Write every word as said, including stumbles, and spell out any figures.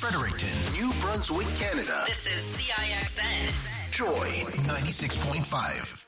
Fredericton, New Brunswick, Canada. This is C I X N. Joy ninety-six point five.